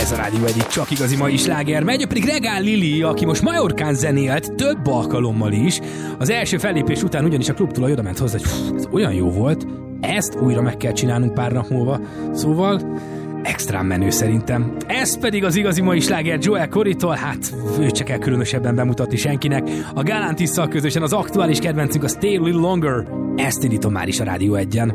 Ez a Rádió egyik csak igazi mai sláger megy, pedig Regán Lili, aki most Majorkán zenélt több alkalommal is. Az első fellépés után ugyanis a klubtulaj odament hozzá, hogy ez olyan jó volt, ezt újra meg kell csinálnunk pár nap múlva. Szóval extrán menő szerintem. Ez pedig az igazi mai sláger Joel Corrytól, hát őt se kell különösebben bemutatni senkinek. A Galantisszal közösen az aktuális kedvencünk a Stay a Little Longer. Ezt indítom már is a Rádió 1-en.